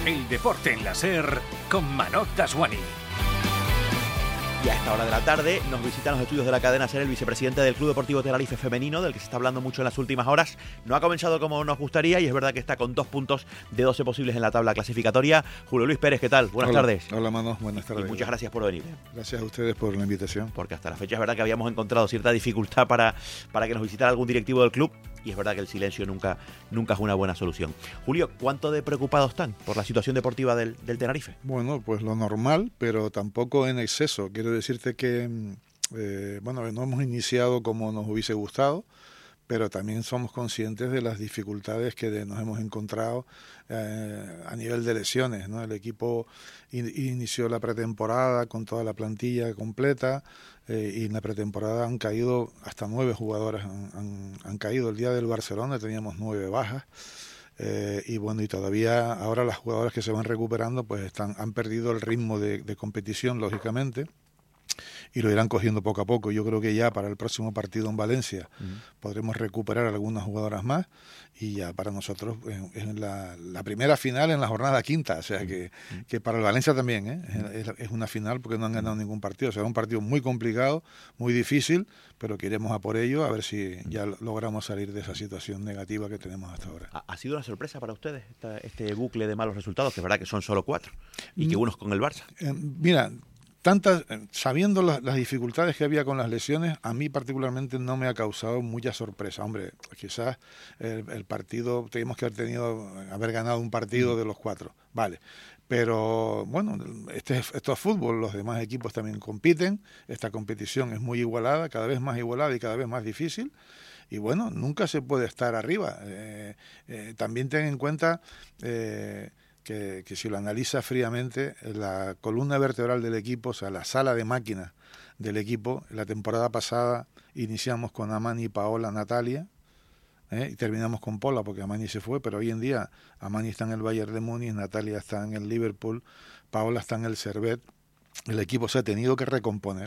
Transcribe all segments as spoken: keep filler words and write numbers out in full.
El deporte en la SER con Manoj Daswani. Y a esta hora de la tarde nos visitan los estudios de la cadena SER el vicepresidente del Club Deportivo Tenerife Femenino, del que se está hablando mucho en las últimas horas. No ha comenzado como nos gustaría y es verdad que está con dos puntos de doce posibles en la tabla clasificatoria. Julio Luis Pérez, ¿qué tal? Buenas hola, tardes. Hola, Manoj, buenas tardes. Y muchas gracias por venir. Gracias a ustedes por la invitación. Porque hasta la fecha es verdad que habíamos encontrado cierta dificultad para, para que nos visitara algún directivo del club. Y es verdad que el silencio nunca, nunca es una buena solución. Julio, ¿cuánto de preocupados están por la situación deportiva del, del Tenerife? Bueno, pues lo normal, pero tampoco en exceso. Quiero decirte que, eh, bueno, no hemos iniciado como nos hubiese gustado, pero también somos conscientes de las dificultades que de, nos hemos encontrado eh, a nivel de lesiones, ¿no? El equipo in, inició la pretemporada con toda la plantilla completa eh, y en la pretemporada han caído hasta nueve jugadoras, han, han, han caído. El día del Barcelona teníamos nueve bajas. Eh, y bueno, y todavía ahora las jugadoras que se van recuperando pues están, han perdido el ritmo de, de competición, lógicamente, y lo irán cogiendo poco a poco. Yo creo que ya para el próximo partido en Valencia uh-huh. podremos recuperar algunas jugadoras más y ya para nosotros es eh, la, la primera final en la jornada quinta, o sea que, uh-huh. que para el Valencia también ¿eh? es, es una final porque no han ganado ningún partido, o sea, es un partido muy complicado, muy difícil, pero que iremos a por ello a ver si ya logramos salir de esa situación negativa que tenemos hasta ahora. ¿Ha sido una sorpresa para ustedes esta, este bucle de malos resultados, que es verdad que son solo cuatro y que unos con el Barça? Eh, mira, Tantas, sabiendo las, las dificultades que había con las lesiones, a mí particularmente no me ha causado mucha sorpresa. Hombre, quizás el, el partido, teníamos que haber tenido, haber ganado un partido de los cuatro, vale. Pero bueno, este, esto es fútbol, los demás equipos también compiten, esta competición es muy igualada, cada vez más igualada y cada vez más difícil. Y bueno, nunca se puede estar arriba. Eh, eh, también ten en cuenta... Eh, Que, que si lo analiza fríamente, la columna vertebral del equipo, o sea, la sala de máquinas del equipo, la temporada pasada iniciamos con Amani, Paola, Natalia, ¿eh? y terminamos con Paula porque Amani se fue, pero hoy en día Amani está en el Bayern de Múnich, Natalia está en el Liverpool, Paola está en el Servette. El equipo se ha tenido que recomponer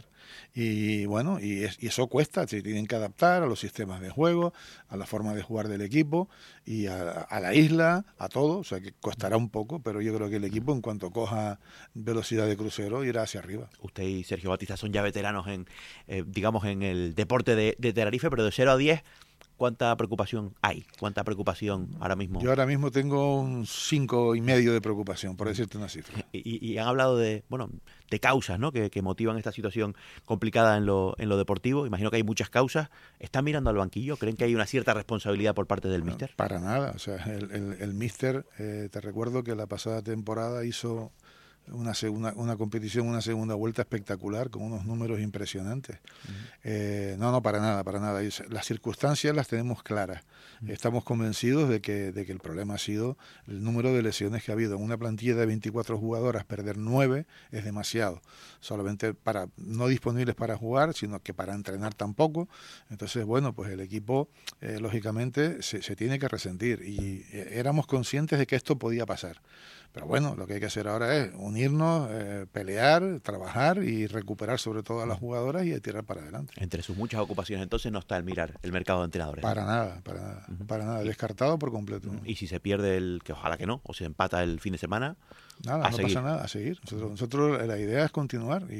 y bueno, y, es, y eso cuesta, se tienen que adaptar a los sistemas de juego, a la forma de jugar del equipo y a, a la isla, a todo, o sea que costará un poco, pero yo creo que el equipo en cuanto coja velocidad de crucero irá hacia arriba. Usted y Sergio Batista son ya veteranos en, eh, digamos, en el deporte de, de Tenerife, pero de cero a diez, ¿cuánta preocupación hay? ¿Cuánta preocupación ahora mismo? Yo ahora mismo tengo un cinco y medio de preocupación, por decirte una cifra. Y, y han hablado de, bueno, de causas, ¿no? Que, que motivan esta situación complicada en lo, en lo deportivo. Imagino que hay muchas causas. ¿Están mirando al banquillo? ¿Creen que hay una cierta responsabilidad por parte del no, míster? Para nada. O sea, el, el, el míster, eh, te recuerdo que la pasada temporada hizo una segunda una competición, una segunda vuelta espectacular con unos números impresionantes. Uh-huh. Eh, no, no, para nada, para nada. Las circunstancias las tenemos claras. Uh-huh. Estamos convencidos de que, de que el problema ha sido el número de lesiones que ha habido. En una plantilla de veinticuatro jugadoras, perder nueve es demasiado. Solamente para no disponibles para jugar, sino que para entrenar tampoco. Entonces, bueno, pues el equipo, eh, lógicamente, se, se tiene que resentir. Y eh, éramos conscientes de que esto podía pasar. Pero bueno, lo que hay que hacer ahora es unirnos, eh, pelear, trabajar y recuperar sobre todo a las jugadoras y tirar para adelante. Entre sus muchas ocupaciones entonces no está el mirar el mercado de entrenadores. Para ¿no? nada, para nada, uh-huh. para nada, descartado por completo. Uh-huh. Y si se pierde el, que ojalá que no, o se empata el fin de semana, nada, a no seguir. pasa nada, a seguir. Nosotros, nosotros la idea es continuar y,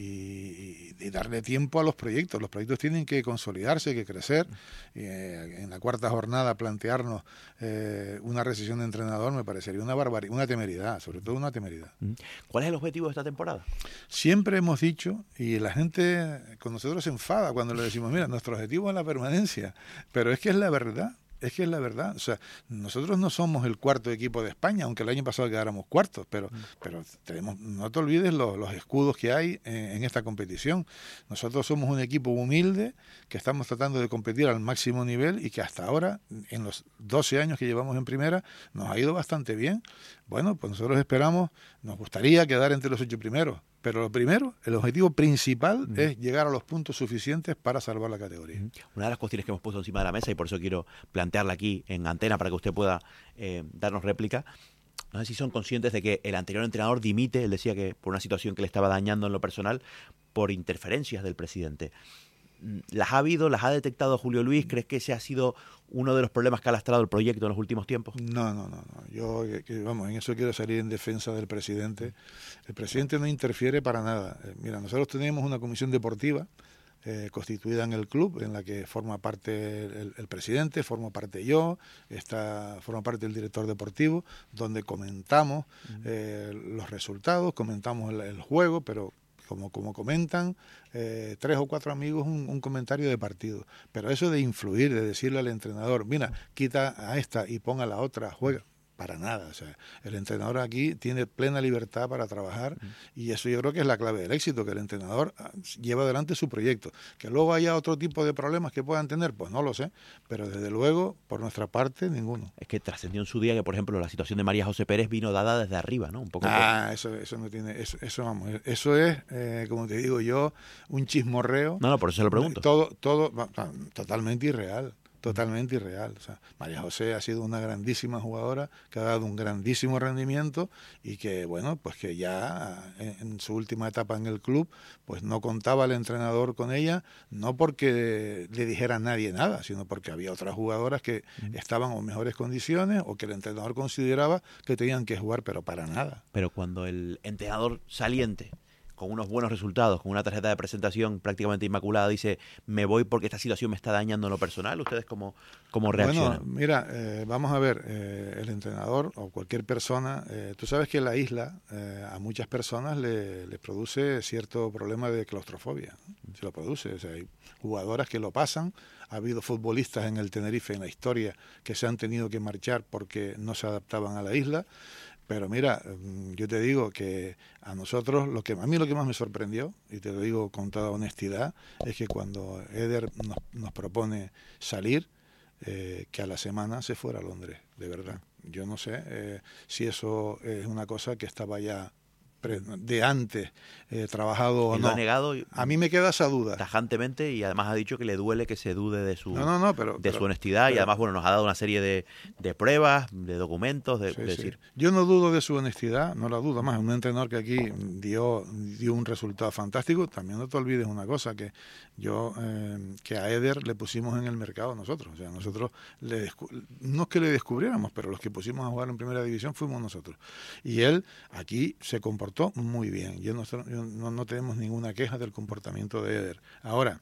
y, y darle tiempo a los proyectos. Los proyectos tienen que consolidarse, que crecer. Y, eh, en la cuarta jornada plantearnos eh, una recesión de entrenador me parecería una barbaridad, una temeridad, sobre todo una temeridad. ¿Cuál es el objetivo de esta temporada? Siempre hemos dicho, y la gente con nosotros se enfada cuando le decimos, mira, nuestro objetivo es la permanencia, pero es que es la verdad. Es que es la verdad, o sea, nosotros no somos el cuarto equipo de España, aunque el año pasado quedáramos cuartos, pero, pero tenemos, no te olvides los, los escudos que hay en, en esta competición. Nosotros somos un equipo humilde que estamos tratando de competir al máximo nivel y que hasta ahora, en los doce años que llevamos en primera, nos ha ido bastante bien. Bueno, pues nosotros esperamos, nos gustaría quedar entre los ocho primeros, pero lo primero, el objetivo principal uh-huh. es llegar a los puntos suficientes para salvar la categoría. Uh-huh. Una de las cuestiones que hemos puesto encima de la mesa, y por eso quiero plantearla aquí en antena para que usted pueda eh, darnos réplica, no sé si son conscientes de que el anterior entrenador dimite, él decía que por una situación que le estaba dañando en lo personal, por interferencias del presidente. ¿las ha habido, las ha detectado Julio Luis? ¿Crees que ese ha sido uno de los problemas que ha lastrado el proyecto en los últimos tiempos? No, no, no, no. Yo, que, vamos, en eso quiero salir en defensa del presidente. El presidente no interfiere para nada. Eh, mira, nosotros tenemos una comisión deportiva eh, constituida en el club, en la que forma parte el, el presidente, formo parte yo, está, forma parte el director deportivo, donde comentamos eh, los resultados, comentamos el, el juego, pero como, como comentan eh, tres o cuatro amigos un, un comentario de partido. Pero eso de influir, de decirle al entrenador, mira, quita a esta y ponga a la otra, juega, para nada. O sea, el entrenador aquí tiene plena libertad para trabajar y eso yo creo que es la clave del éxito, que el entrenador lleva adelante su proyecto. Que luego haya otro tipo de problemas que puedan tener, pues no lo sé, pero desde luego, por nuestra parte, ninguno. Es que trascendió en su día que, por ejemplo, la situación de María José Pérez vino dada desde arriba, ¿no? Un poco. Ah, por... eso, eso no tiene, eso, eso vamos, eso es, eh, como te digo yo, un chismorreo. No, no, por eso se lo pregunto. Todo, todo, totalmente irreal. Totalmente irreal. O sea, María José ha sido una grandísima jugadora que ha dado un grandísimo rendimiento y que, bueno, pues que ya en, en su última etapa en el club, pues no contaba el entrenador con ella, no porque le dijera a nadie nada, sino porque había otras jugadoras que uh-huh. estaban en mejores condiciones o que el entrenador consideraba que tenían que jugar, pero para nada. Pero cuando el entrenador saliente, con unos buenos resultados, con una tarjeta de presentación prácticamente inmaculada, dice, me voy porque esta situación me está dañando en lo personal, ¿ustedes cómo, cómo reaccionan? Bueno, mira, eh, vamos a ver, eh, el entrenador o cualquier persona, eh, tú sabes que la isla eh, a muchas personas le, le produce cierto problema de claustrofobia, ¿no? Se lo produce, o sea, hay jugadoras que lo pasan, ha habido futbolistas en el Tenerife, en la historia, que se han tenido que marchar porque no se adaptaban a la isla. Pero mira, yo te digo que a nosotros, lo que a mí lo que más me sorprendió, y te lo digo con toda honestidad, es que cuando Eder nos, nos propone salir, eh, que a la semana se fuera a Londres, de verdad. Yo no sé eh, si eso es una cosa que estaba ya de antes eh, trabajado o no. Lo ha negado. A mí me queda esa duda. Tajantemente, y además ha dicho que le duele que se dude de su, no, no, no, pero, de pero, su honestidad pero, y además, bueno, nos ha dado una serie de, de pruebas, de documentos, de, sí, de sí. decir... Yo no dudo de su honestidad, no la dudo más. Un entrenador que aquí dio, dio un resultado fantástico. También no te olvides una cosa, que yo, eh, que a Eder le pusimos en el mercado nosotros. O sea, nosotros, le no es que le descubriéramos, pero los que pusimos a jugar en primera división fuimos nosotros. Y él aquí se comportó muy bien. Yo no, yo no, no tenemos ninguna queja del comportamiento de Eder. Ahora,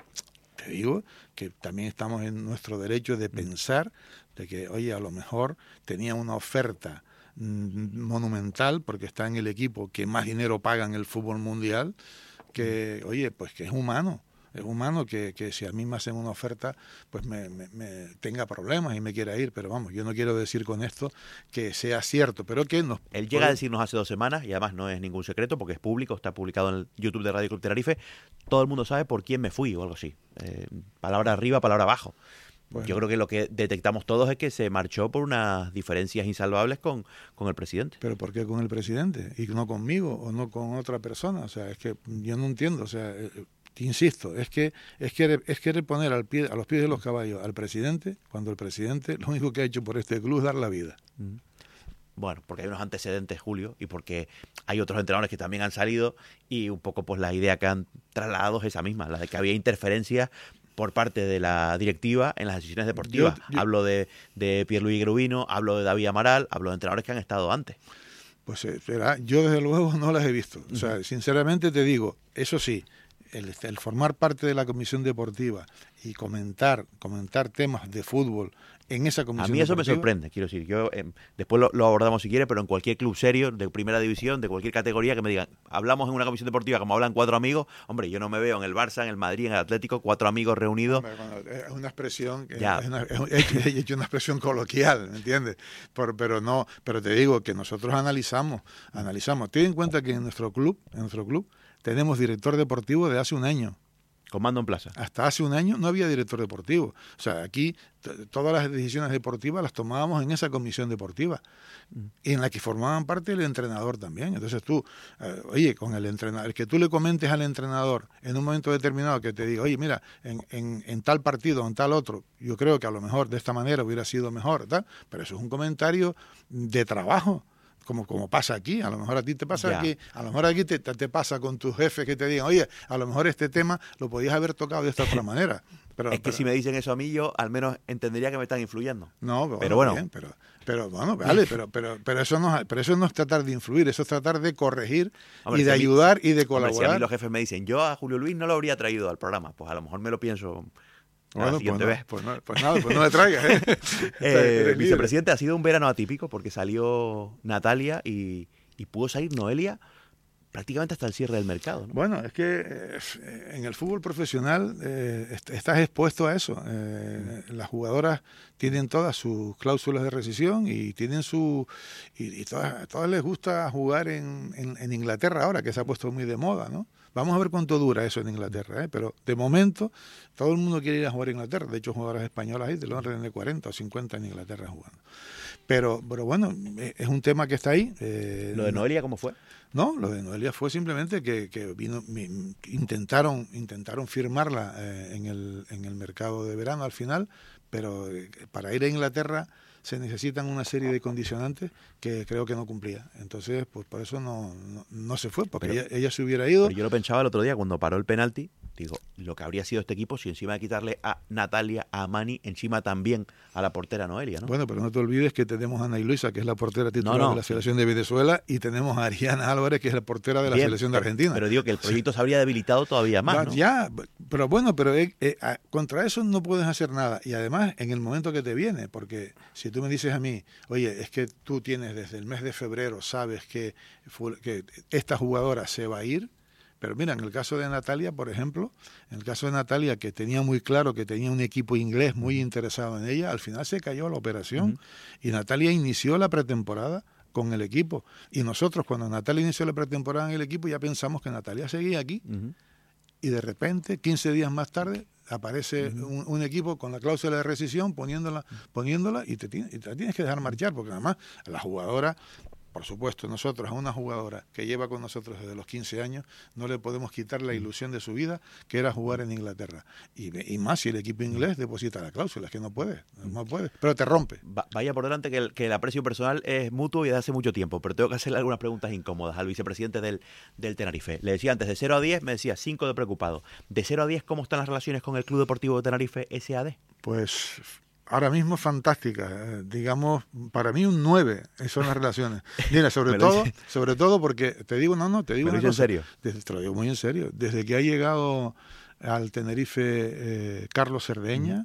te digo que también estamos en nuestro derecho de pensar de que, oye, a lo mejor tenía una oferta mmm, monumental porque está en el equipo que más dinero paga en el fútbol mundial, que, oye, pues que es humano. Es humano que, que si a mí me hacen una oferta, pues me, me, me tenga problemas y me quiera ir. Pero vamos, yo no quiero decir con esto que sea cierto, pero que nos... Él llega a decirnos hace dos semanas, y además no es ningún secreto porque es público, está publicado en el YouTube de Radio Club Tenerife, todo el mundo sabe por quién me fui o algo así. Eh, palabra arriba, palabra abajo. Bueno. Yo creo que lo que detectamos todos es que se marchó por unas diferencias insalvables con, con el presidente. ¿Pero por qué con el presidente? Y no conmigo o no con otra persona. O sea, es que yo no entiendo, o sea... Eh, insisto, es que es querer, es querer poner al pie, a los pies de los caballos al presidente, cuando el presidente lo único que ha hecho por este club es dar la vida. Bueno, porque hay unos antecedentes, Julio, y porque hay otros entrenadores que también han salido y un poco pues la idea que han trasladado es esa misma, la de que había interferencias por parte de la directiva en las decisiones deportivas. Yo, yo, hablo de, de Pierluigi Grubino, hablo de David Amaral, hablo de entrenadores que han estado antes. Pues será, yo desde luego no las he visto. O sea, sinceramente te digo, eso sí, El, el formar parte de la comisión deportiva y comentar comentar temas de fútbol en esa comisión deportiva... A mí eso deportiva, me sorprende, quiero decir. Yo eh, después lo, lo abordamos si quiere, pero en cualquier club serio, de primera división, de cualquier categoría, que me digan, hablamos en una comisión deportiva como hablan cuatro amigos, hombre, yo no me veo en el Barça, en el Madrid, en el Atlético, cuatro amigos reunidos... Hombre, bueno, es una expresión, que es una, es, es una expresión coloquial, ¿me entiendes? Por, pero no, pero te digo que nosotros analizamos, analizamos. Ten en cuenta que en nuestro club, en nuestro club, tenemos director deportivo de hace un año. Con mando en plaza. Hasta hace un año no había director deportivo. O sea, aquí t- todas las decisiones deportivas las tomábamos en esa comisión deportiva, mm. en la que formaban parte el entrenador también. Entonces tú, eh, oye, con el entrenador, que tú le comentes al entrenador en un momento determinado que te diga, oye, mira, en, en, en tal partido o en tal otro, yo creo que a lo mejor de esta manera hubiera sido mejor, tal, pero eso es un comentario de trabajo. como, como pasa aquí, a lo mejor a ti te pasa Ya. aquí, a lo mejor aquí te, te, te pasa con tus jefes que te digan, oye, a lo mejor este tema lo podías haber tocado de esta otra manera. Pero, es que pero, si me dicen eso a mí, yo al menos entendería que me están influyendo. No, pero, Pero bueno, bueno. bien, pero, pero bueno, vale, pero, pero, pero eso no, pero eso no es tratar de influir, eso es tratar de corregir Hombre, y de si a mí- ayudar y de Hombre, colaborar. si a mí los jefes me dicen, yo a Julio Luis no lo habría traído al programa, pues a lo mejor me lo pienso la Bueno, pues, siguiente no, vez. pues, no, pues nada, pues no me traigas. ¿eh? O sea, Eh, eres libre. vicepresidente, ha sido un verano atípico porque salió Natalia y, y pudo salir Noelia prácticamente hasta el cierre del mercado, ¿no? Bueno, es que eh, en el fútbol profesional eh, est- estás expuesto a eso. Eh, las jugadoras tienen todas sus cláusulas de rescisión y tienen su y, y todas, todas les gusta jugar en, en, en Inglaterra ahora, que se ha puesto muy de moda, ¿no? Vamos a ver cuánto dura eso en Inglaterra, ¿eh? Pero de momento todo el mundo quiere ir a jugar a Inglaterra. De hecho, jugadoras españolas ahí te lo han de cuarenta o cincuenta en Inglaterra jugando. Pero, pero bueno, eh, es un tema que está ahí. Eh, Lo de Noelia, ¿cómo fue? No, lo de Noelia fue simplemente que, que vino, mi, intentaron, intentaron firmarla eh, en, el, en el mercado de verano al final, pero eh, para ir a Inglaterra se necesitan una serie de condicionantes que creo que no cumplía. Entonces, pues por eso no, no, no se fue, porque Pero- ella, ella se hubiera ido. Pero yo lo pensaba el otro día cuando paró el penalti, digo, lo que habría sido este equipo si encima de quitarle a Natalia, a Mani, encima también a la portera Noelia, ¿no? Bueno, pero no te olvides que tenemos a Ana y Luisa, que es la portera titular No, no, de la sí. selección de Venezuela, y tenemos a Ariana Álvarez, que es la portera de la Bien, selección de pero- Argentina. Pero digo que el proyecto se habría debilitado todavía más, Va, ¿no? Ya, pero bueno, pero eh, eh, a- contra eso no puedes hacer nada. Y además, en el momento que te viene, porque si tú me dices a mí, oye, es que tú tienes desde el mes de febrero, sabes que, fu- que esta jugadora se va a ir, pero mira, en el caso de Natalia, por ejemplo, en el caso de Natalia, que tenía muy claro que tenía un equipo inglés muy interesado en ella, al final se cayó la operación Ujú. y Natalia inició la pretemporada con el equipo. Y nosotros, cuando Natalia inició la pretemporada en el equipo, ya pensamos que Natalia seguía aquí. Ujú. Y de repente, quince días más tarde, aparece Ujú. un, un equipo con la cláusula de rescisión poniéndola, poniéndola y te, tiene- y te la tienes que dejar marchar, porque además la jugadora, por supuesto, nosotros a una jugadora que lleva con nosotros desde los quince años, no le podemos quitar la ilusión de su vida, que era jugar en Inglaterra. Y, y más si el equipo inglés deposita la cláusula, es que no puede, no puede, pero te rompe. Va- Vaya por delante que el, que el aprecio personal es mutuo y de hace mucho tiempo, pero tengo que hacerle algunas preguntas incómodas al vicepresidente del, del Tenerife. Le decía antes, de cero a diez, me decía cinco de preocupado. De cero a diez, ¿cómo están las relaciones con el Club Deportivo de Tenerife S A D? Pues ahora mismo fantástica, eh, digamos, para mí un nueve son las relaciones. Mira, sobre Me lo todo, dice- sobre todo porque te digo, no, no, te digo ¿Me lo una dice en cosa, serio? desde- te lo digo muy en serio, desde que ha llegado al Tenerife eh, Carlos Cerdeña,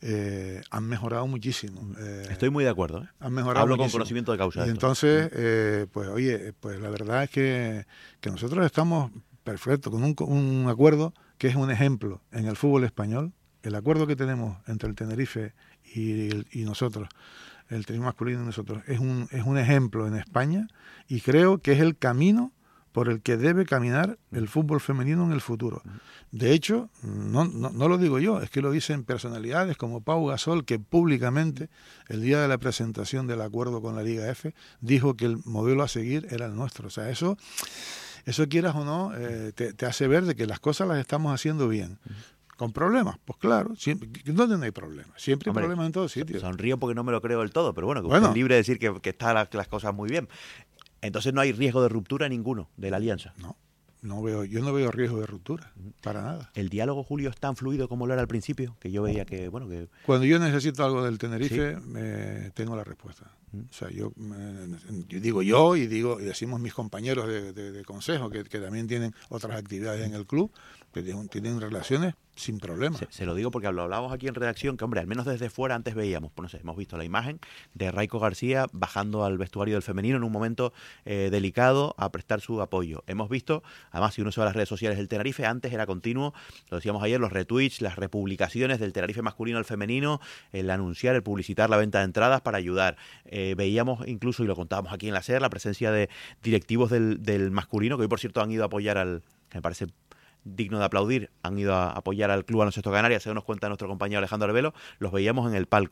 eh, han mejorado muchísimo. eh, Estoy muy de acuerdo, ¿eh? han mejorado Hablo con muchísimo. conocimiento de causa. Y de esto. entonces, eh, pues oye, pues la verdad es que, que nosotros estamos perfectos, con un, con un acuerdo que es un ejemplo en el fútbol español. El acuerdo que tenemos entre el Tenerife y, el- y nosotros, el Tenerife masculino y nosotros, es un, es un ejemplo en España y creo que es el camino por el que debe caminar el fútbol femenino en el futuro. De hecho, no, no, no lo digo yo, es que lo dicen personalidades como Pau Gasol, que públicamente, el día de la presentación del acuerdo con la Liga F, dijo que el modelo a seguir era el nuestro. O sea, eso, eso quieras o no, eh, te, te hace ver de que las cosas las estamos haciendo bien. ¿Con problemas? Pues claro, siempre, ¿dónde no hay problemas? Siempre hay Hombre, problemas en todos sitios. Sonrío porque no me lo creo del todo, pero bueno, que Bueno. usted es libre de decir que, que están las, las cosas muy bien. Entonces no hay riesgo de ruptura ninguno de la alianza. No, no veo, yo no veo riesgo de ruptura, para nada. ¿El diálogo, Julio, es tan fluido como lo era al principio? Que yo veía que, bueno, que... Cuando yo necesito algo del Tenerife, eh, tengo la respuesta. Mm. O sea, yo, eh, yo digo yo y digo y decimos mis compañeros de, de- de consejo que, que también tienen otras actividades en el club, que tienen, tienen relaciones sin problema. Se, se lo digo porque lo hablábamos aquí en redacción, que hombre, al menos desde fuera antes veíamos, pues no sé, hemos visto la imagen de Raico García bajando al vestuario del femenino en un momento eh, delicado a prestar su apoyo. Hemos visto, además si uno se va a las redes sociales del Tenerife, antes era continuo, lo decíamos ayer, los retweets, las republicaciones del Tenerife masculino al femenino, el anunciar, el publicitar la venta de entradas para ayudar. Eh, veíamos incluso, y lo contábamos aquí en la SER, la presencia de directivos del, del masculino, que hoy por cierto han ido a apoyar al, que me parece digno de aplaudir, han ido a apoyar al Club Baloncesto Canarias, según nos cuenta nuestro compañero Alejandro Arbelo, los veíamos en el palco.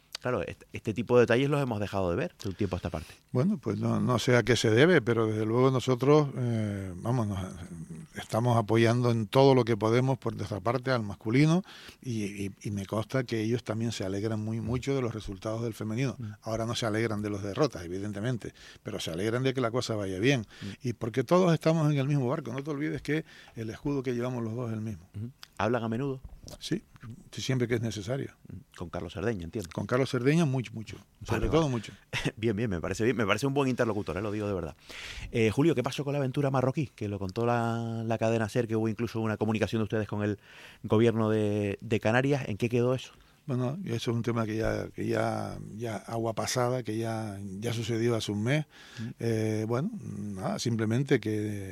Claro, este, este tipo de detalles los hemos dejado de ver de un tiempo a esta parte. Bueno, pues no, no sé a qué se debe, pero desde luego nosotros, eh, vamos, nos, estamos apoyando en todo lo que podemos por nuestra parte al masculino y, y, y me consta que ellos también se alegran muy mucho de los resultados del femenino. Mm. Ahora no se alegran de los derrotas, evidentemente, pero se alegran de que la cosa vaya bien. Mm. Y porque todos estamos en el mismo barco. No te olvides que el escudo que llevamos los dos es el mismo. Mm. ¿Hablan a menudo? Sí, siempre que es necesario. Con Carlos Cerdeña, entiendo. Con Carlos Cerdeña mucho, mucho. Sobre vale, todo vale. mucho. Bien, bien, me parece bien. Me parece un buen interlocutor, ¿eh? Lo digo de verdad. Eh, Julio, ¿qué pasó con la aventura marroquí? Que lo contó la, la cadena SER, que hubo incluso una comunicación de ustedes con el gobierno de, de Canarias. ¿En qué quedó eso? Bueno, eso es un tema que ya, que ya, ya agua pasada, que ya, ya sucedió hace un mes. Mm. Eh, bueno, nada, simplemente que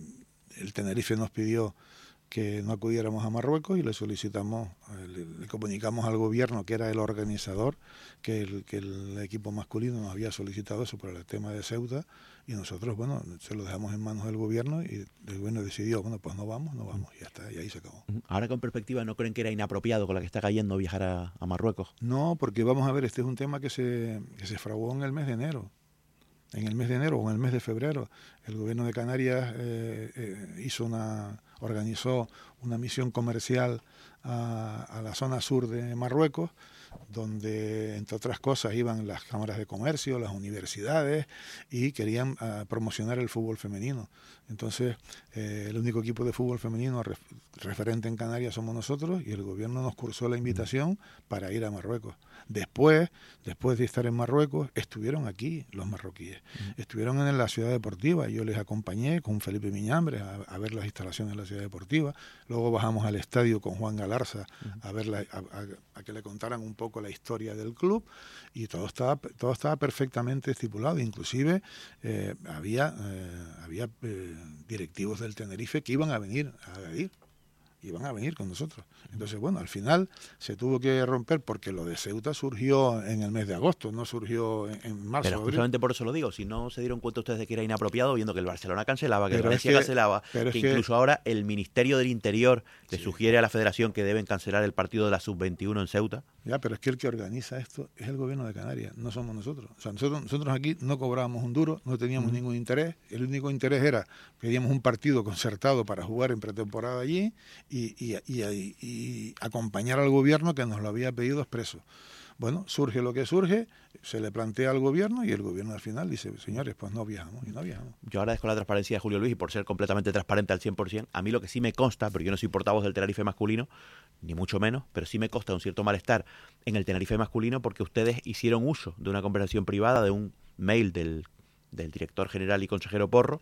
el Tenerife nos pidió que no acudiéramos a Marruecos y le solicitamos, le, le comunicamos al gobierno, que era el organizador, que el, que el equipo masculino nos había solicitado eso por el tema de Ceuta, y nosotros, bueno, se lo dejamos en manos del gobierno y el gobierno decidió, bueno, pues no vamos, no vamos, y ya está, y ahí se acabó. Ahora con perspectiva, ¿no creen que era inapropiado con la que está cayendo viajar a, a Marruecos? No, porque vamos a ver, este es un tema que se, que se fraguó en el mes de enero. En el mes de enero o en el mes de febrero, el gobierno de Canarias eh, eh, hizo una, organizó una misión comercial a, a la zona sur de Marruecos, donde, entre otras cosas, iban las cámaras de comercio, las universidades, y querían uh, promocionar el fútbol femenino. Entonces, eh, el único equipo de fútbol femenino ref, referente en Canarias somos nosotros, y el gobierno nos cursó la invitación para ir a Marruecos. Después, después de estar en Marruecos, estuvieron aquí los marroquíes. Uh-huh. Estuvieron en la ciudad deportiva, yo les acompañé con Felipe Miñambres a, a ver las instalaciones de la ciudad deportiva. Luego bajamos al estadio con Juan Galarza uh-huh. a, ver la, a, a, a que le contaran un poco la historia del club, y todo estaba, todo estaba perfectamente estipulado. Inclusive eh, había, eh, había eh, directivos del Tenerife que iban a venir a Agadir. Iban a venir con nosotros. Entonces, bueno, al final se tuvo que romper porque lo de Ceuta surgió en el mes de agosto, no surgió en, en marzo. Pero justamente por eso lo digo, si no se dieron cuenta ustedes de que era inapropiado, viendo que el Barcelona cancelaba, que pero el Valencia es que, cancelaba, que, que incluso ahora el Ministerio del Interior le sí. sugiere a la Federación que deben cancelar el partido de la sub veintiuno en Ceuta. Ya, pero es que el que organiza esto es el gobierno de Canarias, no somos nosotros. O sea, nosotros, nosotros aquí no cobrábamos un duro, no teníamos mm. ningún interés. El único interés era, pedíamos un partido concertado para jugar en pretemporada allí y, y, y, y, y acompañar al gobierno que nos lo había pedido expreso. Bueno, surge lo que surge, se le plantea al gobierno y el gobierno al final dice, señores, pues no viajamos, y no viajamos. Yo agradezco la transparencia de Julio Luis y por ser completamente transparente al cien por ciento. A mí lo que sí me consta, pero yo no soy portavoz del Tenerife masculino, ni mucho menos, pero sí me consta un cierto malestar en el Tenerife masculino porque ustedes hicieron uso de una conversación privada, de un mail del, del director general y consejero Porro,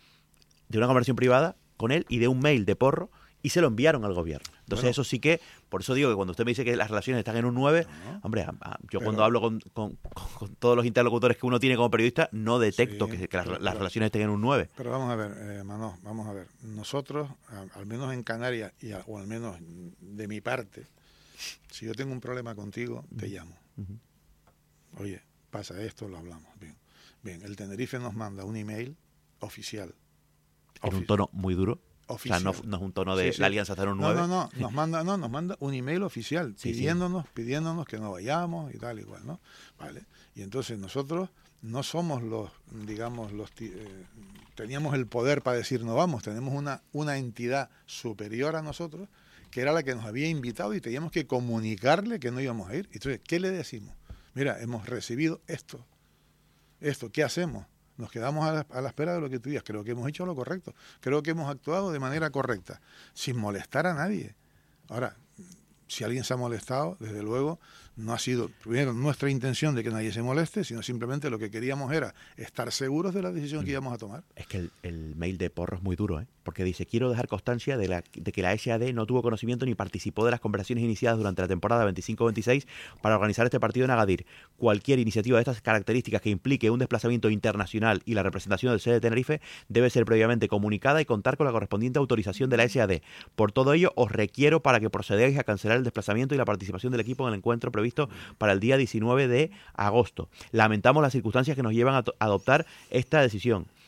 de una conversación privada con él y de un mail de Porro, y se lo enviaron al gobierno. Entonces bueno, eso sí que, por eso digo que cuando usted me dice que las relaciones están en un nueve, no, hombre, a, a, yo pero, cuando hablo con, con, con, con todos los interlocutores que uno tiene como periodista, no detecto sí, que, que las, pero, las relaciones estén en un nueve. Pero vamos a ver, eh, Manó, vamos a ver. Nosotros, a, al menos en Canarias, y a, o al menos de mi parte, si yo tengo un problema contigo, te llamo. Uh-huh. Oye, pasa esto, lo hablamos. Bien, bien. El Tenerife nos manda un email oficial. En Ofici- un tono muy duro. Oficial. O sea, no, no es un tono de sí, sí. la Alianza cero nueve. No, no, no, nos manda, no, nos manda un email oficial sí, pidiéndonos, sí. pidiéndonos que no vayamos y tal y cual, ¿no? Vale. Y entonces nosotros no somos los, digamos, los eh, teníamos el poder para decir no vamos, tenemos una, una entidad superior a nosotros que era la que nos había invitado y teníamos que comunicarle que no íbamos a ir. Entonces, ¿qué le decimos? Mira, hemos recibido esto, esto, ¿qué hacemos? Nos quedamos a la, a la espera de lo que tú digas. Creo que hemos hecho lo correcto. Creo que hemos actuado de manera correcta, sin molestar a nadie. Ahora, si alguien se ha molestado, desde luego, no ha sido, primero, nuestra intención de que nadie se moleste, sino simplemente lo que queríamos era estar seguros de la decisión que íbamos a tomar. Es que el, el mail de Porro es muy duro, ¿eh? Porque dice, quiero dejar constancia de, la, de que la S A D no tuvo conocimiento ni participó de las conversaciones iniciadas durante la temporada veinticinco veintiséis para organizar este partido en Agadir. Cualquier iniciativa de estas características que implique un desplazamiento internacional y la representación del sede de Tenerife debe ser previamente comunicada y contar con la correspondiente autorización de la S A D. Por todo ello, os requiero para que procedáis a cancelar el desplazamiento y la participación del equipo en el encuentro previsto para el día diecinueve de agosto. Lamentamos las circunstancias que nos llevan a, to- a adoptar esta decisión.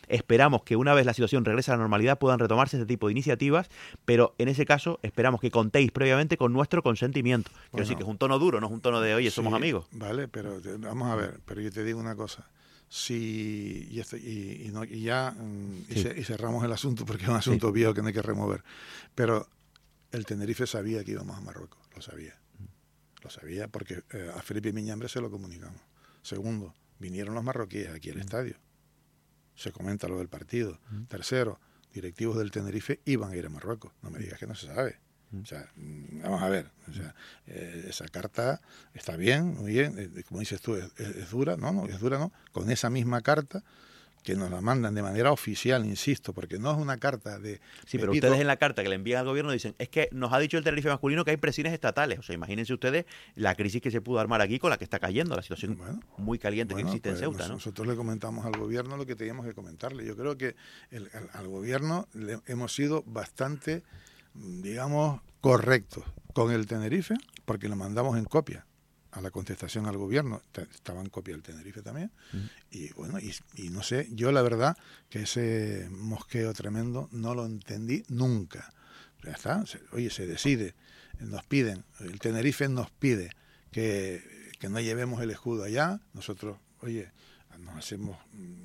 esperamos que una vez la situación regrese a la normalidad puedan retomarse este tipo de iniciativas, pero en ese caso esperamos que contéis previamente con nuestro consentimiento. Quiero Bueno, decir que es un tono duro, no es un tono de, oye, sí, somos amigos. Vale, pero te- vamos a ver, pero yo te digo una cosa. Si, y, esto- y, y no- y ya mm, y, Sí. ce- y cerramos el asunto porque es un asunto viejo que no hay que remover. Pero el Tenerife sabía que íbamos a Marruecos, lo sabía. Lo sabía porque eh, a Felipe Miñambre se lo comunicamos. Segundo, vinieron los marroquíes aquí al estadio. Se comenta lo del partido. Tercero, directivos del Tenerife iban a ir a Marruecos. No me digas que no se sabe. O sea, mm, vamos a ver. O sea, eh, esa carta está bien, muy bien. eh, como dices tú, es, es- es dura. No, no, es dura, no. Con esa misma carta que nos la mandan de manera oficial, insisto, porque no es una carta de... Sí, pero Pepito, ustedes en la carta que le envían al gobierno dicen, es que nos ha dicho el Tenerife masculino que hay presiones estatales. O sea, imagínense ustedes la crisis que se pudo armar aquí con la que está cayendo, la situación Bueno, muy caliente Bueno, que existe pues en Ceuta, nos- ¿no? Nosotros le comentamos al gobierno lo que teníamos que comentarle. Yo creo que el- al, al gobierno le hemos sido bastante, mm, digamos, correctos con el Tenerife, porque lo mandamos en copia a la contestación al gobierno. Te- Estaba en copia el Tenerife también. Ujú. Y bueno, y, y no sé, yo la verdad que ese mosqueo tremendo no lo entendí nunca. Ya está, se- oye, se decide, nos piden, el Tenerife nos pide que, que no llevemos el escudo allá, nosotros, oye, nos hacemos,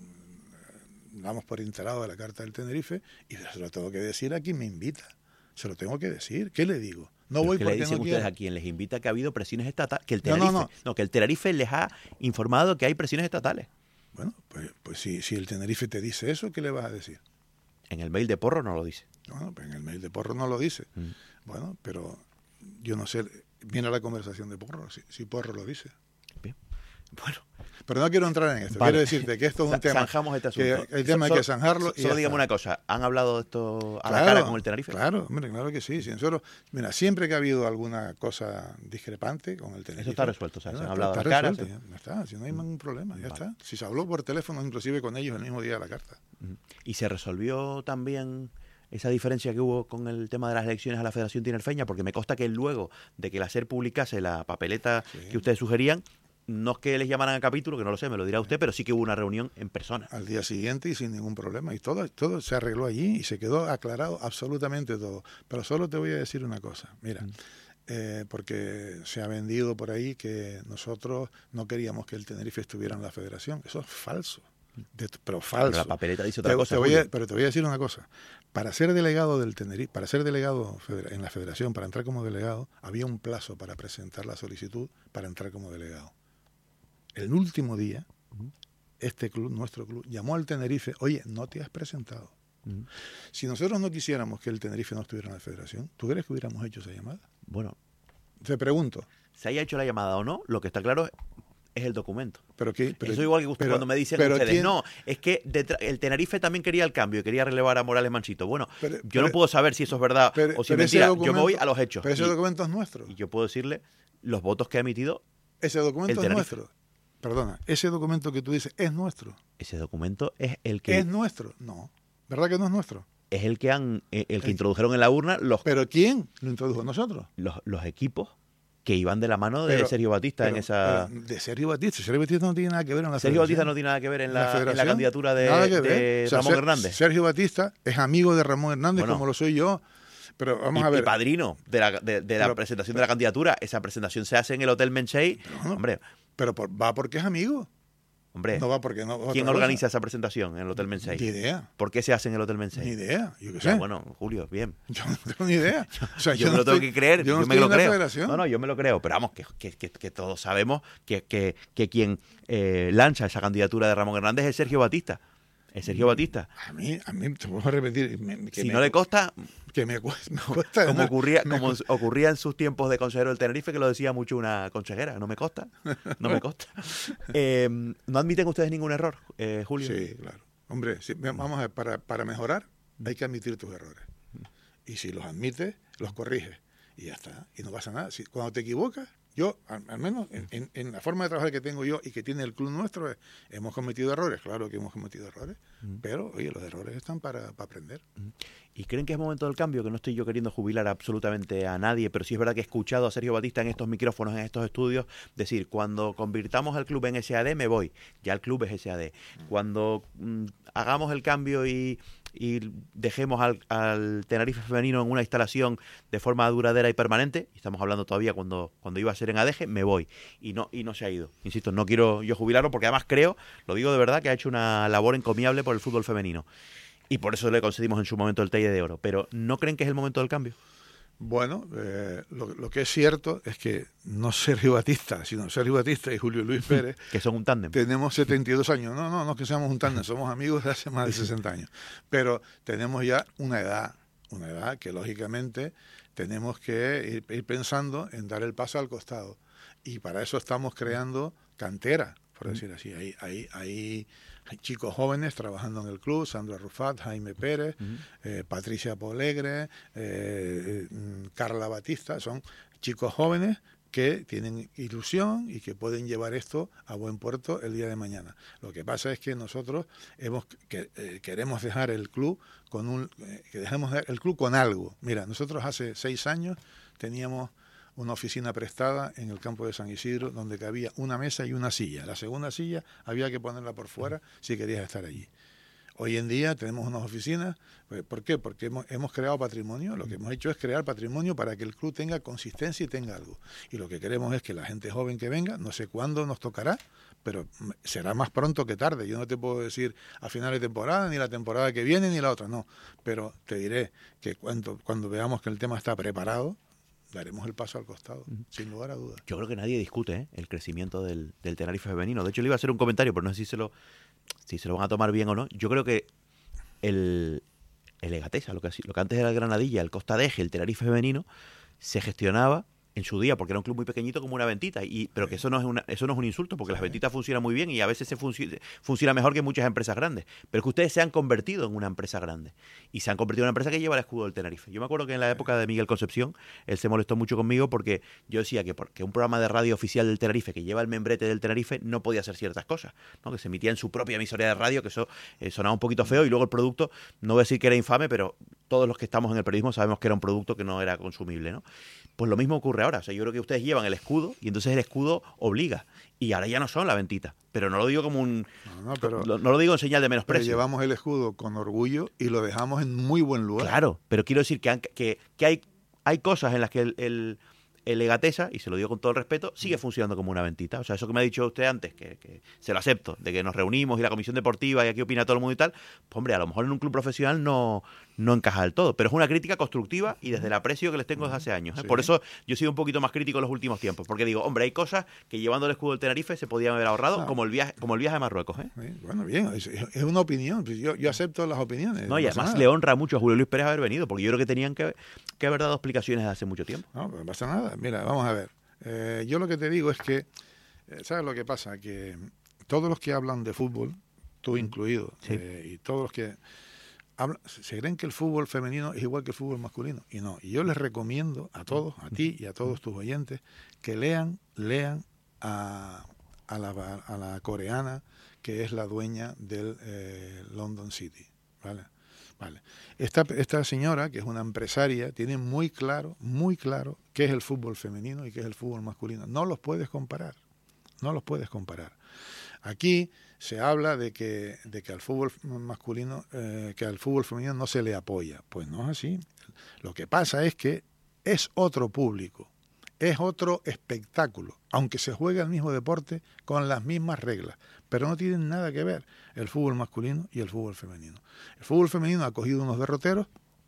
mm, damos por enterado de la carta del Tenerife y se lo tengo que decir a quien me invita, se lo tengo que decir, ¿qué le digo? No Pero voy ¿qué le porque dicen no ustedes quiero. a quien les invita que ha habido presiones estatales? Que el No, no, Tenerife, no, no. que el Tenerife les ha informado que hay presiones estatales. Bueno, pues, pues si, si el Tenerife te dice eso, ¿qué le vas a decir? En el mail de Porro no lo dice. Bueno, pues en el mail de Porro no lo dice. Mm. Bueno, pero yo no sé, mira la conversación de Porro, si, si Porro lo dice. Bien. Bueno, Pero no quiero entrar en esto, vale. quiero decirte que esto es un Za- tema zanjamos este que asunto. el tema So- hay que so- zanjarlo. so- y Solo ya digamos está. una cosa, ¿han hablado de esto a la Claro, cara con el Tenerife? Claro, hombre, claro que sí. Si nosotros, mira, siempre que ha habido alguna cosa discrepante con el Tenerife. Eso está resuelto, o sea, se han está- hablado a está la cara, resuelto, sí. ya está, si no hay ningún problema, ya Vale. está. Si se habló por teléfono, inclusive con ellos el mismo día de la carta. Ujú. ¿Y se resolvió también esa diferencia que hubo con el tema de las elecciones a la Federación Tinerfeña? Porque me consta que luego de que la SER publicase la papeleta Sí. que ustedes sugerían, no es que les llamaran a capítulo, que no lo sé, me lo dirá usted, pero sí que hubo una reunión en persona. Al día siguiente y sin ningún problema. Y todo, todo se arregló allí y se quedó aclarado absolutamente todo. Pero solo te voy a decir una cosa. Mira, Mm. eh, porque se ha vendido por ahí que nosotros no queríamos que el Tenerife estuviera en la federación. Eso es falso. De- pero falso. Pero la papeleta dice Te- otra te cosa. voy a- Julio. pero te voy a decir una cosa. Para ser delegado del Tenerife, para ser delegado federa- en la federación, para entrar como delegado, había un plazo para presentar la solicitud para entrar como delegado. El último día, este club, nuestro club, llamó al Tenerife, oye, no te has presentado. Ujú. Si nosotros no quisiéramos que el Tenerife no estuviera en la federación, ¿tú crees que hubiéramos hecho esa llamada? Bueno, Te pregunto, se haya hecho la llamada o no, lo que está claro es, es el documento. ¿pero qué? Pero, Eso igual que usted pero- cuando me dicen pero ustedes, quién- no, es que detrás- el Tenerife también quería el cambio, quería relevar a Morales Manchito. Bueno, Pero- yo pero- no puedo saber si eso es verdad pero- o si es pero ese mentira. Yo me documento- voy a los hechos. Pero ese Y- documento es nuestro. Y yo puedo decirle los votos que ha emitido Ese documento el es Tenerife. nuestro. Perdona, ese documento que tú dices es nuestro. ese documento es el que ¿Es nuestro? No. ¿Verdad que no es nuestro? es el que han eh, el que El- introdujeron en la urna los, ¿Pero quién lo introdujo? ¿Nosotros? los, los equipos que iban de la mano de Pero- Sergio Batista Pero- en esa pero de Sergio Batista. Sergio Batista no tiene nada que ver en la Sergio Batista federación. no tiene nada que ver en ¿En la, en la federación? candidatura de, Nada que de ver. O sea, Ramón Ser- Hernández. Sergio Batista es amigo de Ramón Hernández Bueno. como lo soy yo. Pero vamos y, a ver. y padrino de la, de, de la Pero- presentación de la candidatura. Esa presentación se hace en el Hotel Mensei. no, Hombre, Pero por- va porque es amigo. hombre, No va porque no. ¿quién otra organiza cosa. esa presentación en el Hotel Mensei? Ni idea. ¿Por qué se hace en el Hotel Mensei? Ni idea. Yo qué Ya, sé. bueno, Julio, bien. Yo no tengo ni idea. O sea, Yo, me no lo tengo estoy- que creer, Yo, yo, no me estoy lo en la creo. federación. No, no, yo me lo creo, pero vamos, que, que, que, que todos sabemos que, que, que quien eh, lanza esa candidatura de Ramón Hernández es Sergio Batista. Es Sergio Batista. A mí, a mí, te vuelvo a repetir. me- que Si me- no le consta, Que me, cu- me cuesta. como además, ocurría, me como cu- ocurría en sus tiempos de consejero del Tenerife, que lo decía mucho una consejera, no me consta, no me consta. Eh, ¿No admiten ustedes ningún error, eh, Julio? Sí, claro. Hombre, sí, ve- vamos a ver, para, para mejorar hay que admitir tus errores. Y si los admites, los corriges. Y ya está. Y no pasa nada. Si, cuando te equivocas, Yo, al, al menos en, en, en la forma de trabajar que tengo yo y que tiene el club nuestro, es, hemos cometido errores, claro que hemos cometido errores, mm. pero oye, los errores están para, para aprender. Mm. ¿Y creen que es momento del cambio? Que no estoy yo queriendo jubilar absolutamente a nadie, pero sí es verdad que he escuchado a Sergio Batista en estos micrófonos, en estos estudios, decir, cuando convirtamos el club en S A D me voy, ya el club es S A D. Cuando mm, hagamos el cambio y... y dejemos al, al Tenerife femenino en una instalación de forma duradera y permanente, y estamos hablando todavía cuando, cuando iba a ser en Adeje, me voy, y no, y no se ha ido. Insisto, no quiero yo jubilarlo porque además creo, lo digo de verdad, que ha hecho una labor encomiable por el fútbol femenino, y por eso le concedimos en su momento el Teide de Oro. Pero ¿no creen que es el momento del cambio? Bueno, eh, lo, lo que es cierto es que no Sergio Batista, sino Sergio Batista y Julio Luis Pérez, que son un tándem. Tenemos setenta y dos años. No, no, no es que seamos un tándem, somos amigos de hace más de sesenta años. Pero tenemos ya una edad, una edad que lógicamente tenemos que ir, ir pensando en dar el paso al costado. Y para eso estamos creando cantera, por decir así. Hay, hay, hay, hay chicos jóvenes trabajando en el club, Sandra Rufat, Jaime Pérez, uh-huh. eh, Patricia Polegre, eh, eh, Carla Batista, son chicos jóvenes que tienen ilusión y que pueden llevar esto a buen puerto el día de mañana. Lo que pasa es que nosotros hemos que, eh, queremos dejar el club con un eh, que dejemos el club con algo. Mira, nosotros hace seis años teníamos una oficina prestada en el campo de San Isidro donde cabía una mesa y una silla. La segunda silla había que ponerla por fuera si querías estar allí. Hoy en día tenemos unas oficinas. ¿Por qué? Porque hemos, hemos creado patrimonio. Lo que hemos hecho es crear patrimonio para que el club tenga consistencia y tenga algo. Y lo que queremos es que la gente joven que venga, no sé cuándo nos tocará, pero será más pronto que tarde. Yo no te puedo decir a final de temporada, ni la temporada que viene, ni la otra, no. Pero te diré que cuando, cuando veamos que el tema está preparado, daremos el paso al costado, uh-huh. sin lugar a dudas. Yo creo que nadie discute ¿eh? el crecimiento del, del Tenerife femenino. De hecho, le iba a hacer un comentario, pero no sé si se lo, si se lo van a tomar bien o no. Yo creo que el, el Egatesa, lo que, lo que antes era el Granadilla, el Costa Deje, el Tenerife femenino, se gestionaba en su día, porque era un club muy pequeñito como una ventita, y pero que eso no es una, eso no es un insulto, porque sí. las ventitas funcionan muy bien y a veces se func- funciona mejor que muchas empresas grandes, pero es que ustedes se han convertido en una empresa grande y se han convertido en una empresa que lleva el escudo del Tenerife. Yo me acuerdo que en la época de Miguel Concepción él se molestó mucho conmigo porque yo decía que porque un programa de radio oficial del Tenerife que lleva el membrete del Tenerife no podía hacer ciertas cosas, ¿no? Que se emitía en su propia emisora de radio, que eso eh, sonaba un poquito feo, y luego el producto, no voy a decir que era infame, pero todos los que estamos en el periodismo sabemos que era un producto que no era consumible, ¿no? Pues lo mismo ocurre ahora. O sea, yo creo que ustedes llevan el escudo y entonces el escudo obliga. Y ahora ya no son la ventita. Pero no lo digo como un... No, no, pero, no, no lo digo en señal de menosprecio. Pero llevamos el escudo con orgullo y lo dejamos en muy buen lugar. Claro, pero quiero decir que, han, que, que hay, hay cosas en las que el... el el Egatesa, y se lo digo con todo el respeto, sigue funcionando como una ventita. O sea, eso que me ha dicho usted antes, que, que se lo acepto, de que nos reunimos y la comisión deportiva y aquí opina todo el mundo y tal, pues hombre, a lo mejor en un club profesional no, no encaja del todo, pero es una crítica constructiva y desde el aprecio que les tengo desde hace años. ¿eh? Sí. Por eso yo he sido un poquito más crítico en los últimos tiempos, porque digo, hombre, hay cosas que llevando el escudo del Tenerife se podían haber ahorrado, ah. como el viaje como el viaje a Marruecos. ¿eh? Sí, bueno, bien, es, es una opinión, yo, yo acepto las opiniones. No, y además nada. Le honra mucho a Julio Luis Pérez haber venido, porque yo creo que tenían que, que haber dado explicaciones desde hace mucho tiempo. No, pero no pasa nada. Mira, vamos a ver. Eh, yo lo que te digo es que, eh, ¿sabes lo que pasa? Que todos los que hablan de fútbol, tú incluido, sí. eh, y todos los que hablan, se creen que el fútbol femenino es igual que el fútbol masculino. Y no, y yo les recomiendo a todos, a ti y a todos tus oyentes, que lean, lean a, a, la, a la coreana que es la dueña del eh, London City, ¿vale? Vale. Esta, esta señora, que es una empresaria, tiene muy claro, muy claro qué es el fútbol femenino y qué es el fútbol masculino. No los puedes comparar, no los puedes comparar. Aquí se habla de que, de que al fútbol masculino, eh, que al fútbol femenino no se le apoya. Pues no es así. Lo que pasa es que es otro público, es otro espectáculo, aunque se juegue el mismo deporte con las mismas reglas, pero no tienen nada que ver el fútbol masculino y el fútbol femenino. El fútbol femenino ha cogido unos derroteros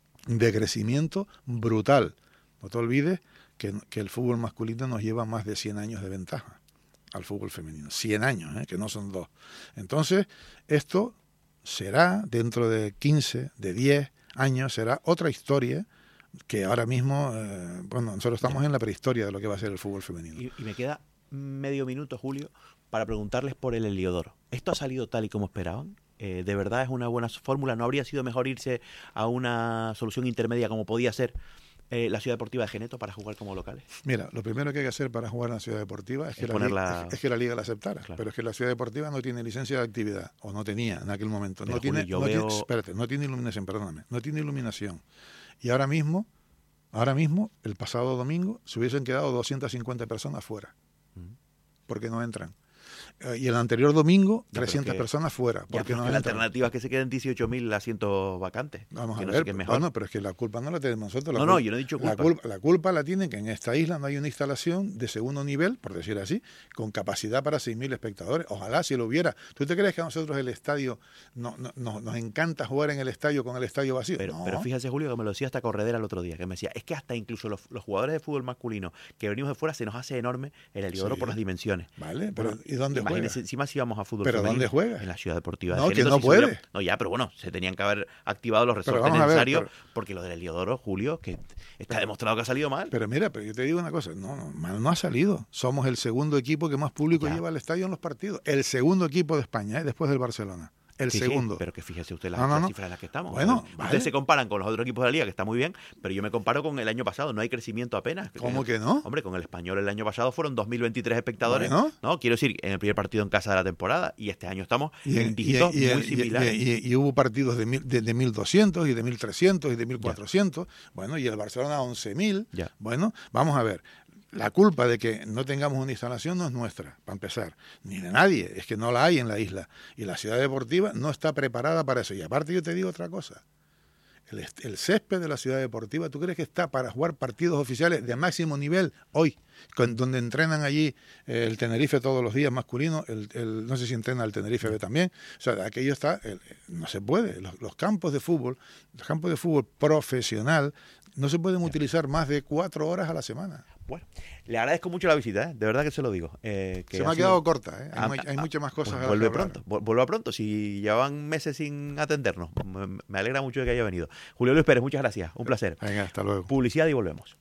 de crecimiento brutal. No te olvides que, que el fútbol masculino nos lleva más de cien años de ventaja al fútbol femenino. cien años, ¿eh? Que no son dos. Entonces, esto será dentro de quince, de diez años, será otra historia que ahora mismo, eh, bueno, nosotros estamos en la prehistoria de lo que va a ser el fútbol femenino. Y, y me queda medio minuto, Julio, para preguntarles por el Heliodoro. ¿Esto ha salido tal y como esperaban? Eh, ¿De verdad es una buena fórmula? ¿No habría sido mejor irse a una solución intermedia como podía ser eh, la Ciudad Deportiva de Geneto para jugar como locales? Mira, lo primero que hay que hacer para jugar en la Ciudad Deportiva es que, es la, liga, la... es, es que la Liga la aceptara. Claro. Pero es que la Ciudad Deportiva no tiene licencia de actividad, o no tenía en aquel momento. Pero, no Julio, tiene, yo no veo... tiene, espérate, no tiene iluminación, perdóname, no tiene iluminación. Y ahora mismo, ahora mismo, el pasado domingo, se hubiesen quedado doscientas cincuenta personas fuera, mm. porque no entran. Y el anterior domingo, ya, trescientas que, personas fuera. Porque ya, no la alternativa es que se queden dieciocho mil asientos vacantes. Vamos que a no ver, sé qué es mejor. Bueno, pero es que la culpa no la tenemos nosotros. La no, culpa, no, yo no he dicho culpa. La culpa. La culpa la tienen que en esta isla no hay una instalación de segundo nivel, por decir así, con capacidad para seis mil espectadores. Ojalá si lo hubiera. ¿Tú te crees que a nosotros el estadio, no, no, no, nos encanta jugar en el estadio con el estadio vacío? Pero, no. pero fíjese, Julio, que me lo decía hasta Corredera el otro día, que me decía, es que hasta incluso los, los jugadores de fútbol masculino que venimos de fuera se nos hace enorme el Heliodoro sí. por las dimensiones. Vale, pero bueno, ¿y dónde juega? Imagínense, encima si vamos a fútbol ¿Pero femenino, dónde juega? En la Ciudad Deportiva no, de que Geneto, no si puede. Hubiera, no, ya, pero bueno, se tenían que haber activado los resortes ver, necesarios, pero, porque lo del Heliodoro, Julio, que está pero, demostrado que ha salido mal. Pero mira, pero yo te digo una cosa, no, no, mal no ha salido. Somos el segundo equipo que más público ya. lleva al estadio en los partidos. El segundo equipo de España, ¿eh? Después del Barcelona. El sí, segundo. Sí, pero que fíjese usted las, no, no, no. las cifras en las que estamos. Bueno, Ustedes vale. se comparan con los otros equipos de la Liga, que está muy bien, pero yo me comparo con el año pasado. No hay crecimiento apenas. ¿Cómo que no? Hombre, con el Español el año pasado fueron dos mil veintitrés espectadores. Bueno. No, quiero decir, en el primer partido en casa de la temporada, y este año estamos y, en dígitos y, y, muy y, similares. Y, y, y hubo partidos de, mil, de, de mil doscientos y de mil trescientos y de mil cuatrocientos. Ya. Bueno, y el Barcelona once mil. Bueno, vamos a ver. La culpa de que no tengamos una instalación no es nuestra, para empezar, ni de nadie, es que no la hay en la isla. Y la Ciudad Deportiva no está preparada para eso. Y aparte yo te digo otra cosa, el, el césped de la Ciudad Deportiva, ¿tú crees que está para jugar partidos oficiales de máximo nivel hoy? Con, donde entrenan allí eh, el Tenerife todos los días masculino, el, el, no sé si entrena el Tenerife B también, o sea, aquello está, el, no se puede, los, los campos de fútbol, los campos de fútbol profesional, no se pueden utilizar más de cuatro horas a la semana. Bueno, le agradezco mucho la visita, ¿eh? De verdad que se lo digo. Eh, que se me ha sido... quedado corta, ¿eh? hay, ah, hay ah, muchas más cosas. Pues a vuelve hablar. pronto, vuelva pronto, si llevan meses sin atendernos. Me, me alegra mucho de que haya venido. Julio Luis Pérez, muchas gracias, un placer. Venga, hasta luego. Publicidad y volvemos.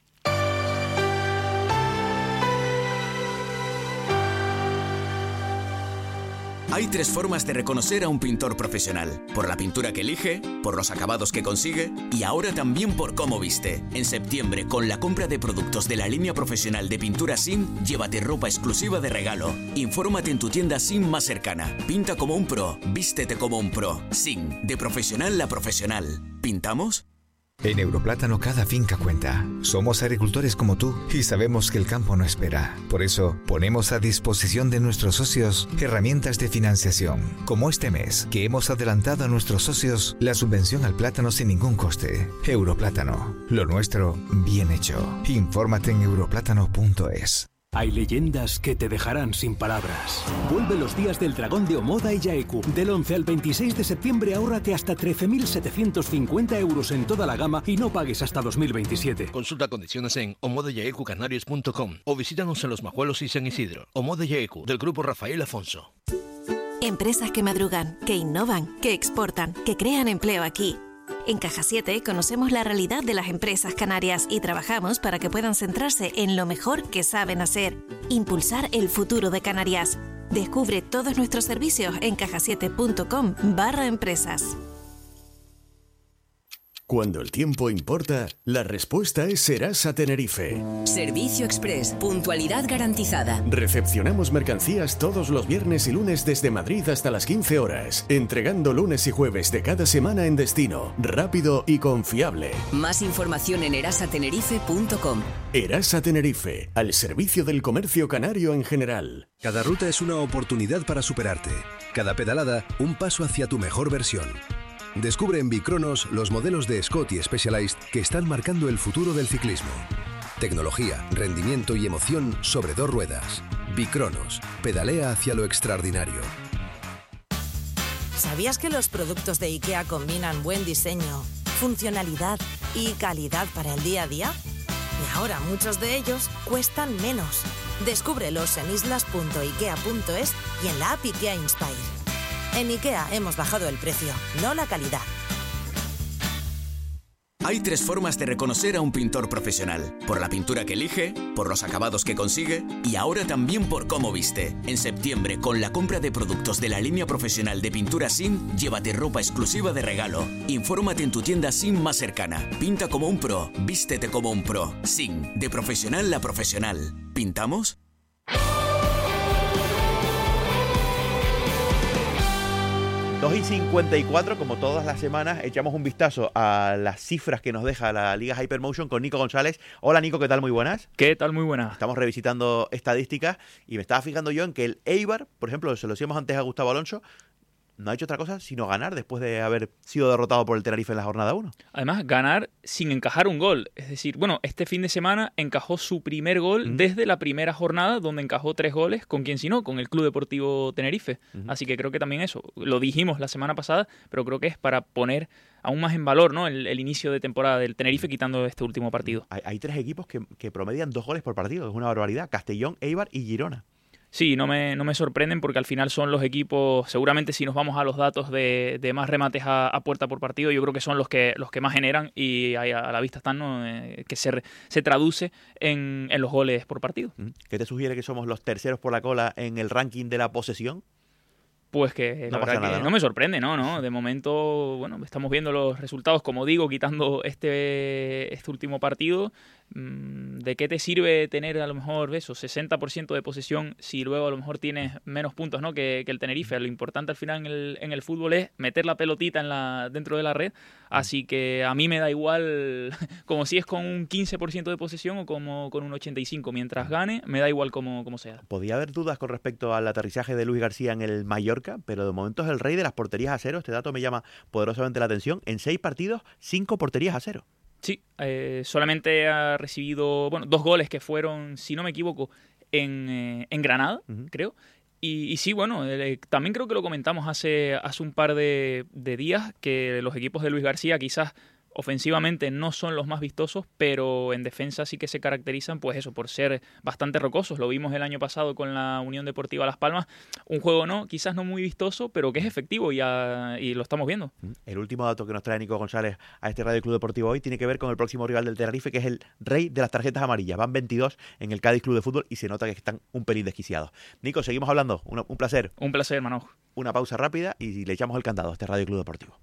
Hay tres formas de reconocer a un pintor profesional: por la pintura que elige, por los acabados que consigue y ahora también por cómo viste. En septiembre, con la compra de productos de la línea profesional de pintura S I M, llévate ropa exclusiva de regalo. Infórmate en tu tienda S I M más cercana. Pinta como un pro, vístete como un pro. S I M, de profesional a profesional. ¿Pintamos? En Europlátano cada finca cuenta. Somos agricultores como tú y sabemos que el campo no espera. Por eso, ponemos a disposición de nuestros socios herramientas de financiación, como este mes, que hemos adelantado a nuestros socios la subvención al plátano sin ningún coste. Europlátano, lo nuestro bien hecho. Infórmate en europlátano punto es. Hay leyendas que te dejarán sin palabras. Vuelve los días del dragón de Omoda y Yaeku. Del once al veintiséis de septiembre ahórrate hasta trece mil setecientos cincuenta euros en toda la gama y no pagues hasta dos mil veintisiete. Consulta condiciones en omoda yaeku canarios punto com o visítanos en Los Majuelos y San Isidro. Omoda Yaeku, del grupo Rafael Afonso. Empresas que madrugan, que innovan, que exportan, que crean empleo aquí. En Caja siete conocemos la realidad de las empresas canarias y trabajamos para que puedan centrarse en lo mejor que saben hacer: impulsar el futuro de Canarias. Descubre todos nuestros servicios en caja siete punto com barra empresas. Cuando el tiempo importa, la respuesta es Serasa Tenerife. Servicio Express, puntualidad garantizada. Recepcionamos mercancías todos los viernes y lunes desde Madrid hasta las quince horas, entregando lunes y jueves de cada semana en destino, rápido y confiable. Más información en erasa tenerife punto com. Erasa Tenerife, al servicio del comercio canario en general. Cada ruta es una oportunidad para superarte. Cada pedalada, un paso hacia tu mejor versión. Descubre en Bicronos los modelos de Scott y Specialized que están marcando el futuro del ciclismo. Tecnología, rendimiento y emoción sobre dos ruedas. Bicronos, pedalea hacia lo extraordinario. ¿Sabías que los productos de IKEA combinan buen diseño, funcionalidad y calidad para el día a día? Y ahora muchos de ellos cuestan menos. Descúbrelos en islas punto ikea punto es y en la app IKEA Inspire. En IKEA hemos bajado el precio, no la calidad. Hay tres formas de reconocer a un pintor profesional: por la pintura que elige, por los acabados que consigue y ahora también por cómo viste. En septiembre, con la compra de productos de la línea profesional de pintura S I N, llévate ropa exclusiva de regalo. Infórmate en tu tienda S I N más cercana. Pinta como un pro, vístete como un pro. S I N, de profesional a profesional. ¿Pintamos? dos y cincuenta y cuatro, como todas las semanas, echamos un vistazo a las cifras que nos deja la Liga Hypermotion con Nico González. Hola Nico, ¿qué tal? Muy buenas. ¿Qué tal? Muy buenas. Estamos revisitando estadísticas y me estaba fijando yo en que el Eibar, por ejemplo, se lo decíamos antes a Gustavo Alonso, no ha hecho otra cosa sino ganar después de haber sido derrotado por el Tenerife en la jornada uno. Además, ganar sin encajar un gol. Es decir, bueno, este fin de semana encajó su primer gol uh-huh. desde la primera jornada, donde encajó tres goles. ¿Con quién si no? Con el Club Deportivo Tenerife. Uh-huh. Así que creo que también eso, lo dijimos la semana pasada, pero creo que es para poner aún más en valor, ¿no?, el, el inicio de temporada del Tenerife, quitando este último partido. Hay, hay tres equipos que, que promedian dos goles por partido. Es una barbaridad. Castellón, Eibar y Girona. Sí, no me, no me sorprenden porque al final son los equipos, seguramente si nos vamos a los datos de, de más remates a, a puerta por partido, yo creo que son los que los que más generan y a, a la vista están, ¿no?, eh, que se, se traduce en, en los goles por partido. ¿Qué te sugiere que somos los terceros por la cola en el ranking de la posesión? Pues que la no verdad nada, que ¿no? no me sorprende, ¿no? ¿no? De momento, bueno, estamos viendo los resultados, como digo, quitando este, este último partido. ¿De qué te sirve tener a lo mejor eso, sesenta por ciento de posesión si luego a lo mejor tienes menos puntos, ¿no?, que, que el Tenerife? Lo importante al final en el, en el fútbol es meter la pelotita en la, dentro de la red, así que a mí me da igual como si es con un quince por ciento de posesión o como con un ochenta y cinco por ciento. Mientras gane, me da igual como, como sea. Podía haber dudas con respecto al aterrizaje de Luis García en el Mallorca, pero de momento es el rey de las porterías a cero. Este dato me llama poderosamente la atención. En seis partidos, cinco porterías a cero. Sí, eh, solamente ha recibido bueno dos goles que fueron, si no me equivoco, en, eh, en Granada, uh-huh. creo. Y, y sí, bueno, eh, también creo que lo comentamos hace, hace un par de, de días, que los equipos de Luis García quizás ofensivamente no son los más vistosos, pero en defensa sí que se caracterizan, pues eso, por ser bastante rocosos. Lo vimos el año pasado con la Unión Deportiva Las Palmas. Un juego no, quizás no muy vistoso, pero que es efectivo y, a, y lo estamos viendo. El último dato que nos trae Nico González a este Radio Club Deportivo hoy tiene que ver con el próximo rival del Tenerife, que es el rey de las tarjetas amarillas. Van veintidós en el Cádiz Club de Fútbol y se nota que están un pelín desquiciados. Nico, seguimos hablando. Un, un placer. Un placer, Manoj. Una pausa rápida y le echamos el candado a este Radio Club Deportivo.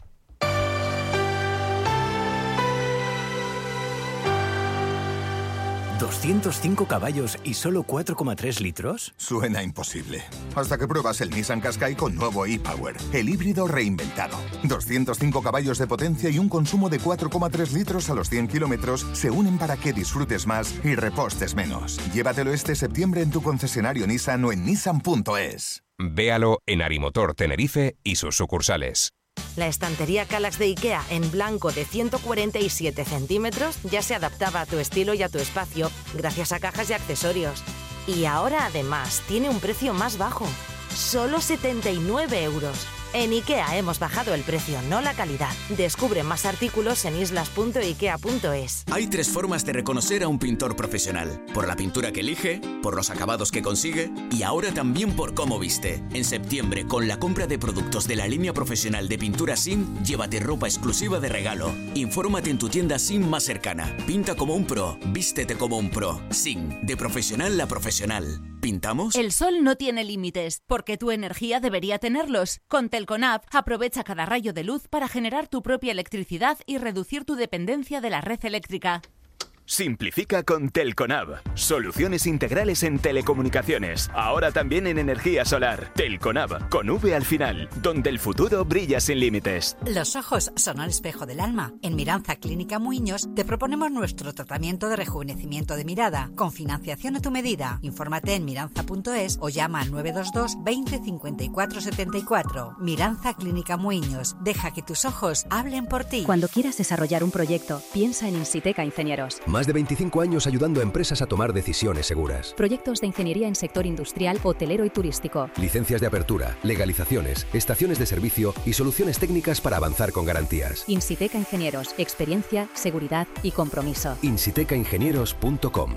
¿doscientos cinco caballos y solo cuatro coma tres litros? Suena imposible. Hasta que pruebas el Nissan Qashqai con nuevo e-Power, el híbrido reinventado. doscientos cinco caballos de potencia y un consumo de cuatro coma tres litros a los cien kilómetros se unen para que disfrutes más y repostes menos. Llévatelo este septiembre en tu concesionario Nissan o en nissan punto es. Véalo en Arimotor Tenerife y sus sucursales. La estantería Kallax de IKEA en blanco de ciento cuarenta y siete centímetros ya se adaptaba a tu estilo y a tu espacio gracias a cajas y accesorios. Y ahora además tiene un precio más bajo, solo setenta y nueve euros. En IKEA hemos bajado el precio, no la calidad. Descubre más artículos en islas punto ikea punto es. Hay tres formas de reconocer a un pintor profesional: por la pintura que elige, por los acabados que consigue y ahora también por cómo viste. En septiembre, con la compra de productos de la línea profesional de pintura S I N, llévate ropa exclusiva de regalo. Infórmate en tu tienda S I N más cercana. Pinta como un pro, vístete como un pro. S I N, de profesional a profesional. ¿Pintamos? El sol no tiene límites, porque tu energía debería tenerlos. Con Telconab, aprovecha cada rayo de luz para generar tu propia electricidad y reducir tu dependencia de la red eléctrica. Simplifica con Telconab. Soluciones integrales en telecomunicaciones. Ahora también en energía solar. Telconab, con V al final, donde el futuro brilla sin límites. Los ojos son el espejo del alma. En Miranza Clínica Muiños te proponemos nuestro tratamiento de rejuvenecimiento de mirada, con financiación a tu medida. Infórmate en miranza punto es o llama al nueve dos dos veinte cincuenta y cuatro setenta y cuatro. Miranza Clínica Muiños. Deja que tus ojos hablen por ti. Cuando quieras desarrollar un proyecto, piensa en Insiteca Ingenieros. Más de veinticinco años ayudando a empresas a tomar decisiones seguras. Proyectos de ingeniería en sector industrial, hotelero y turístico. Licencias de apertura, legalizaciones, estaciones de servicio y soluciones técnicas para avanzar con garantías. Insiteca Ingenieros. Experiencia, seguridad y compromiso. insiteca ingenieros punto com.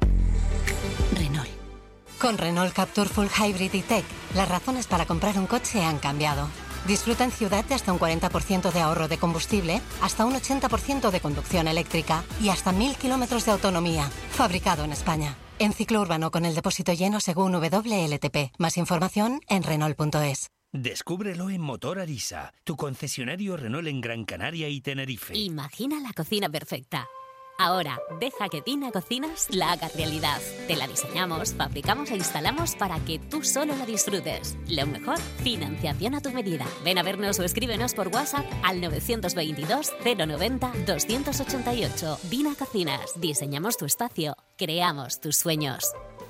Renault. Con Renault Captur Full Hybrid y Tech, las razones para comprar un coche han cambiado. Disfruta en ciudad de hasta un cuarenta por ciento de ahorro de combustible, hasta un ochenta por ciento de conducción eléctrica y hasta mil kilómetros de autonomía. Fabricado en España. En ciclo urbano con el depósito lleno según W L T P. Más información en Renault punto es. Descúbrelo en Motor Arisa, tu concesionario Renault en Gran Canaria y Tenerife. Imagina la cocina perfecta. Ahora, deja que Tina Cocinas la haga realidad. Te la diseñamos, fabricamos e instalamos para que tú solo la disfrutes. Lo mejor, financiación a tu medida. Ven a vernos o escríbenos por WhatsApp al nueve dos dos, cero noventa, doscientos ochenta y ocho. Tina Cocinas, diseñamos tu espacio, creamos tus sueños.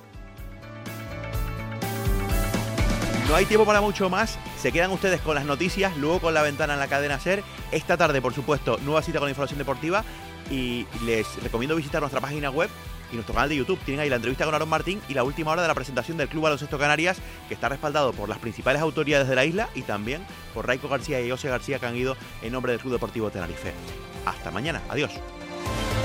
No hay tiempo para mucho más. Se quedan ustedes con las noticias, luego con La Ventana en la cadena SER. Esta tarde, por supuesto, nueva cita con la información deportiva. Y les recomiendo visitar nuestra página web y nuestro canal de YouTube. Tienen ahí la entrevista con Aarón Martín y la última hora de la presentación del Club Baloncesto Canarias, que está respaldado por las principales autoridades de la isla y también por Raico García y José García, que han ido en nombre del Club Deportivo Tenerife. Hasta mañana. Adiós.